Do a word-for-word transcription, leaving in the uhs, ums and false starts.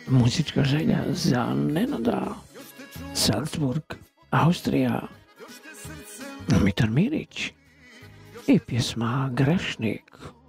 Muzička želja za Nenada, Salzburg, Austrija, Mitar Mirić i pjesma Grešnik.